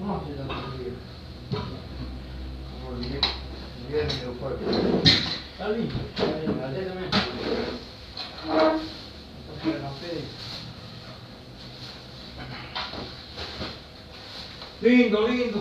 No, c'è da dire. Vieni poi. Da lì, direttamente. Lindo, lindo.